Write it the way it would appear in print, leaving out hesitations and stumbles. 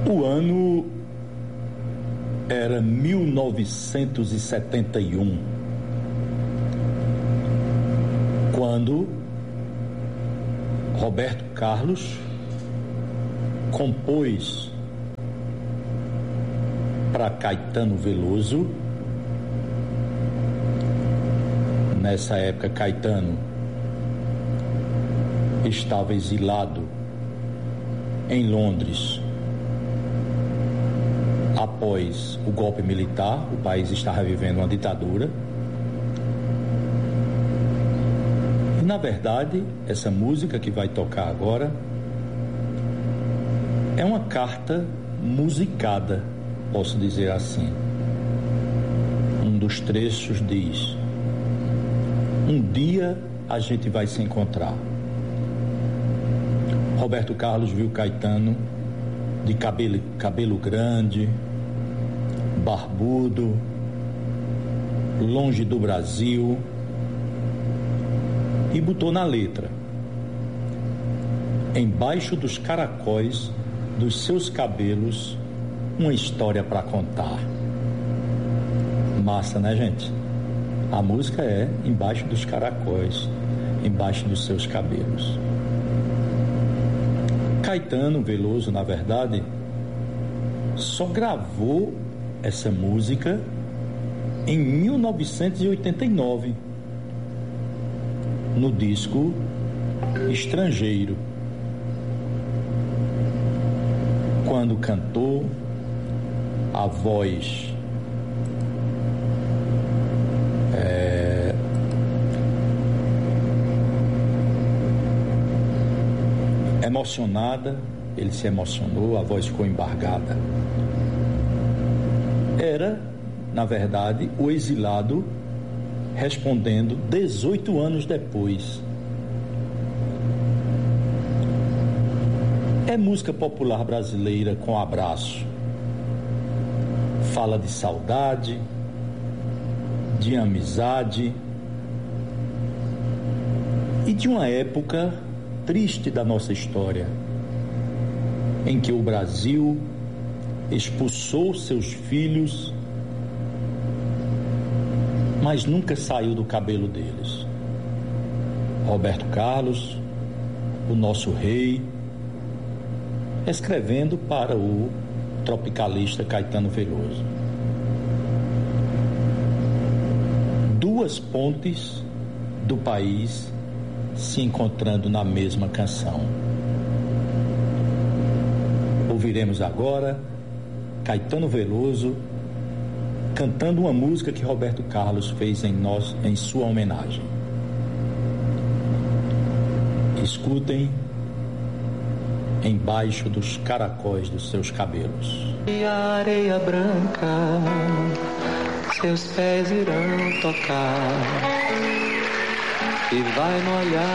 O ano era 1971, quando Roberto Carlos compôs para Caetano Veloso. Nessa época, Caetano estava exilado em Londres após o golpe militar. O país estava vivendo uma ditadura. E, na verdade, essa música que vai tocar agora é uma carta musicada, posso dizer assim. Um dos trechos diz: um dia a gente vai se encontrar. Roberto Carlos viu Caetano de cabelo grande, barbudo, longe do Brasil, e botou na letra: embaixo dos caracóis dos seus cabelos, uma história para contar. Massa, né, gente? A música é embaixo dos caracóis, embaixo dos seus cabelos. Caetano Veloso, na verdade, só gravou essa música em 1989, no disco Estrangeiro, quando cantou, a voz emocionada, ele se emocionou, a voz ficou embargada. Era, na verdade, o exilado respondendo 18 anos depois. É música popular brasileira com abraço. Fala de saudade, de amizade e de uma época triste da nossa história, em que o Brasil expulsou seus filhos, mas nunca saiu do cabelo deles. Roberto Carlos, o nosso rei, escrevendo para o tropicalista Caetano Veloso. Duas pontes do país se encontrando na mesma canção. Ouviremos agora Caetano Veloso cantando uma música que Roberto Carlos fez em sua homenagem. Escutem embaixo dos caracóis dos seus cabelos. E a areia branca seus pés irão tocar e vai molhar